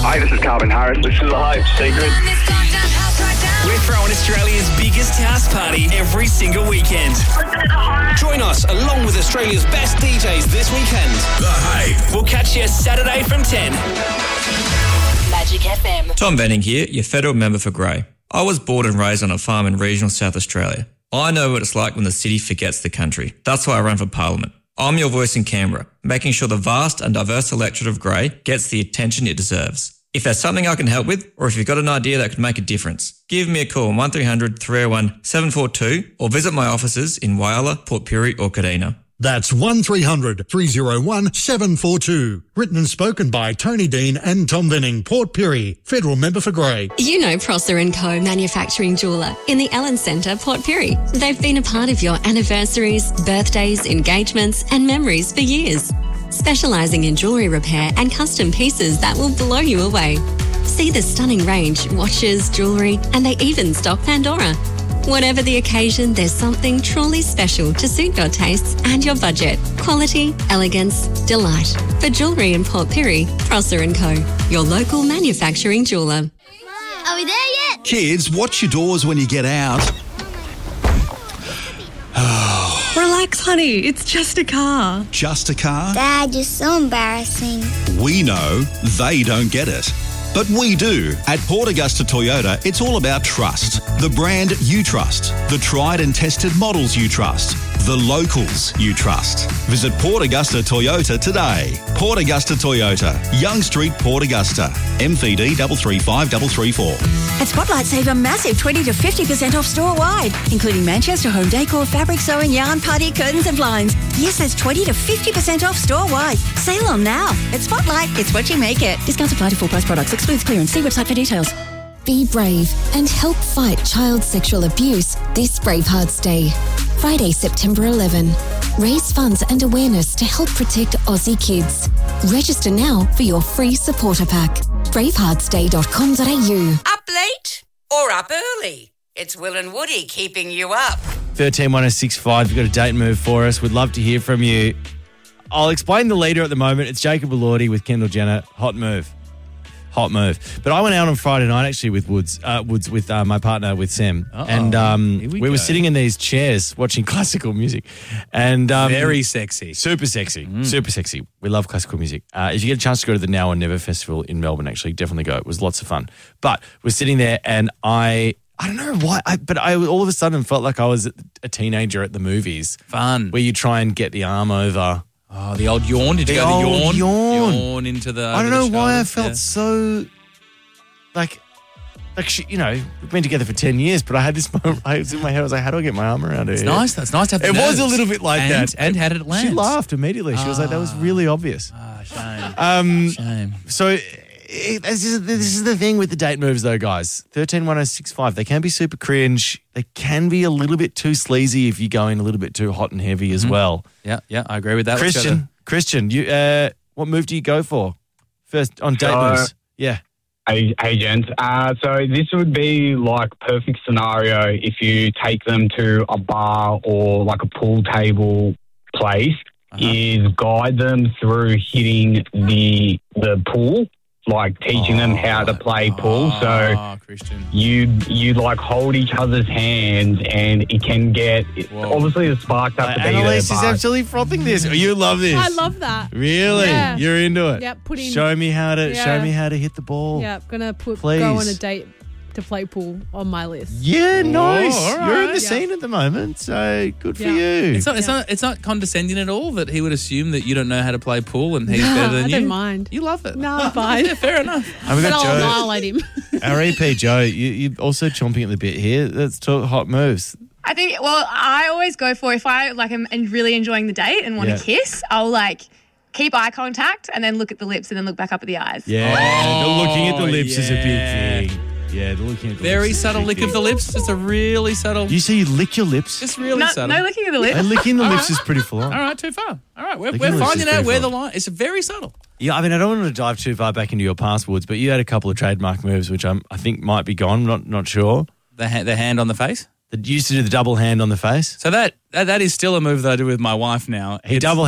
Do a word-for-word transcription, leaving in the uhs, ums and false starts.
Hi, this is Calvin Harris. This is The Hype Secret. We're throwing Australia's biggest house party every single weekend. Join us along with Australia's best D Js this weekend. The Hype. We'll catch you Saturday from ten. Magic F M. Tom Benning here, your federal member for Grey. I was born and raised on a farm in regional South Australia. I know what it's like when the city forgets the country. That's why I run for Parliament. I'm your voice in Canberra, making sure the vast and diverse electorate of Grey gets the attention it deserves. If there's something I can help with, or if you've got an idea that could make a difference, give me a call on one three hundred, three oh one, seven four two or visit my offices in Whyalla, Port Pirie or Kadina. That's one three hundred, three oh one, seven four two. Written and spoken by Tony Dean and Tom Venning, Port Pirie, Federal Member for Grey. You know Prosser and Co Manufacturing Jeweller in the Ellen Centre, Port Pirie. They've been a part of your anniversaries, birthdays, engagements and memories for years. Specialising in jewellery repair and custom pieces that will blow you away. See the stunning range, watches, jewellery, and they even stock Pandora. Whatever the occasion, there's something truly special to suit your tastes and your budget. Quality, elegance, delight. For jewellery in Port Pirie, Prosser and Co, your local manufacturing jeweller. Are we there yet? Kids, watch your doors when you get out. Relax, honey. It's just a car. Just a car? Dad, you're so embarrassing. We know they don't get it. But we do. At Port Augusta Toyota, it's all about trust. The brand you trust. The tried and tested models you trust. The locals you trust. Visit Port Augusta Toyota today. Port Augusta Toyota, Young Street, Port Augusta. M V D three three five three three four. At Spotlight, save a massive twenty to fifty percent off store-wide, including Manchester home decor, fabric sewing, yarn, party, curtains and blinds. Yes, that's twenty to fifty percent off store-wide. Sale on now. At Spotlight, it's what you make it. Discounts apply to full-price products. Excludes clearance. See website for details. Be brave and help fight child sexual abuse this Bravehearts Day. Friday, September eleventh. Raise funds and awareness to help protect Aussie kids. Register now for your free supporter pack. bravehearts day dot com dot a u. Up late or up early? It's Will and Woody keeping you up. thirteen one oh six five, you've got a date move for us. We'd love to hear from you. I'll explain the leader at the moment. It's Jacob Elordi with Kendall Jenner. Hot move. Hot move. But I went out on Friday night actually with Woods, uh, Woods with uh, my partner, with Sam. Uh-oh. And um, we, we were sitting in these chairs watching classical music. And um, very sexy. Super sexy. Mm. Super sexy. We love classical music. Uh, if you get a chance to go to the Now or Never Festival in Melbourne, actually, definitely go. It was lots of fun. But we're sitting there and I... I don't know why, I, but I all of a sudden felt like I was a teenager at the movies. Fun. Where you try and get the arm over. Oh, the old yawn. Did you the go old the yawn? yawn? Yawn into the I don't know why I felt yeah. so, like, like she, you know, we've been together for ten years, but I had this moment, I was in my head, I was like, how do I get my arm around her? It's nice. That's nice to have the It nerves. was a little bit like and, that. And how did it land? She laughed immediately. She ah. was like, that was really obvious. Ah, shame. Um, shame. So... It, this, is, this is the thing with the date moves though, guys. thirteen one oh six five, they can be super cringe. They can be a little bit too sleazy if you're going a little bit too hot and heavy as mm-hmm. well. Yeah, yeah, I agree with that. Christian, Christian, you, uh, what move do you go for first on date so, moves? Yeah. Hey, hey gents. Uh, so this would be like perfect scenario if you take them to a bar or like a pool table place, uh-huh. is guide them through hitting the the pool. Like teaching oh, them how to play pool. Oh, so Christian. you you like hold each other's hands and it can get, Whoa. obviously the sparks have to be there. Annalise is actually frothing this. You love this. I love that. Really? Yeah. You're into it? Yep. Putting, show me how to yeah. show me how to hit the ball. Yeah, gonna put Please. go on a date to play pool on my list. Yeah, nice. Oh, right. You're in the yeah. scene at the moment, so good for yeah. you. It's not, it's yeah. not. It's not condescending at all that he would assume that you don't know how to play pool and he's no, better than I you. don't mind. You love it. No, I'm fine. Yeah, fair enough. And we but got I'll Joe. annihilate him. Our E P Joe, you, you're also chomping at the bit here. Let's talk hot moves. I think. Well, I always go for if I like am really enjoying the date and want Yeah. to kiss, I'll like. Keep eye contact and then look at the lips and then look back up at the eyes. Yeah, Oh, the looking at the lips yeah. is a big thing. Yeah, the looking at the Very lips. is a subtle big lick thing. of the lips. Just a really subtle. You see, you lick your lips. Just really No, subtle. no licking of the lips. And licking the All lips right. is pretty full on. All right, too far. All right, we're, Licking we're the lips finding is out pretty where full the line. It's very subtle. Yeah, I mean, I don't want to dive too far back into your past, Woods, but you had a couple of trademark moves, which I'm, I think might be gone. Not not sure. The ha- the hand on the face. That you used to do the double hand on the face. So that, that that is still a move that I do with my wife now. He It's- double